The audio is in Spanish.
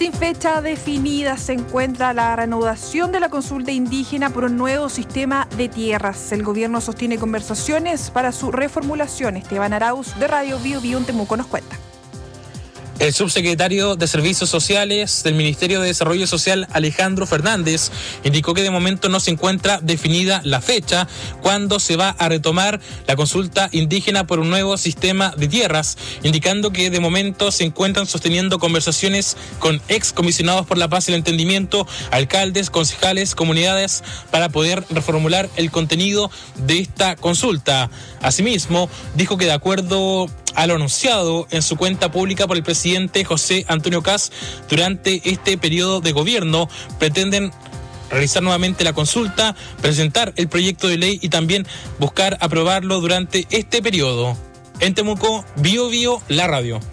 Sin fecha definida se encuentra la reanudación de la consulta indígena por un nuevo sistema de tierras. El gobierno sostiene conversaciones para su reformulación. Esteban Arauz, de Radio Bio Bio en Temuco, nos cuenta. El subsecretario de Servicios Sociales del Ministerio de Desarrollo Social, Alejandro Fernández, indicó que de momento no se encuentra definida la fecha cuando se va a retomar la consulta indígena por un nuevo sistema de tierras, indicando que de momento se encuentran sosteniendo conversaciones con excomisionados por la paz y el entendimiento, alcaldes, concejales, comunidades, para poder reformular el contenido de esta consulta. Asimismo, dijo que de acuerdo a lo anunciado en su cuenta pública por el presidente José Antonio Kast durante este periodo de gobierno, pretenden realizar nuevamente la consulta, presentar el proyecto de ley y también buscar aprobarlo durante este periodo. En Temuco, Bio Bio, la radio.